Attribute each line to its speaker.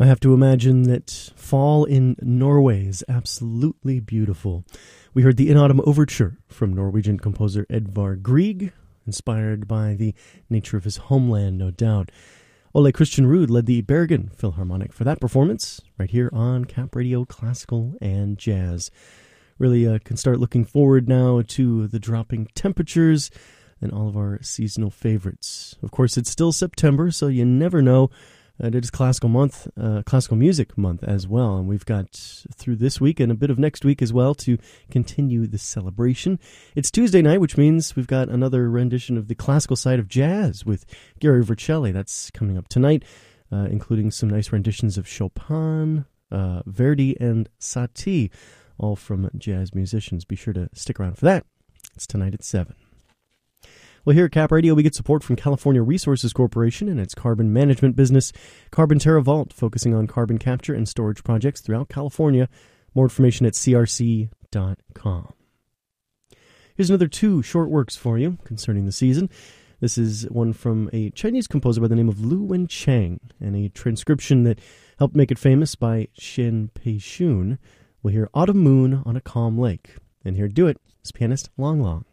Speaker 1: I have to imagine that fall in Norway is absolutely beautiful. We heard the In Autumn Overture from Norwegian composer Edvard Grieg, inspired by the nature of his homeland, no doubt. Ole Christian Ruud led the Bergen Philharmonic for that performance, right here on Cap Radio Classical and Jazz. Really can start looking forward now to the dropping temperatures and all of our seasonal favorites. Of course, it's still September, so you never know. It is classical music month as well, and we've got through this week and a bit of next week as well to continue the celebration. It's Tuesday night, which means we've got another rendition of the classical side of jazz with Gary Vercelli. That's coming up tonight, including some nice renditions of Chopin, Verdi, and Satie, all from jazz musicians. Be sure to stick around for that. It's tonight at 7. Well, here at Cap Radio, we get support from California Resources Corporation and its carbon management business, Carbon Terra Vault, focusing on carbon capture and storage projects throughout California. More information at crc.com. Here's another 2 short works for you concerning the season. This is one from a Chinese composer by the name of Lu Wenchang, and a transcription that helped make it famous by Shen Pei-shun. We'll hear Autumn Moon on a Calm Lake. And here to do it is pianist Long Long.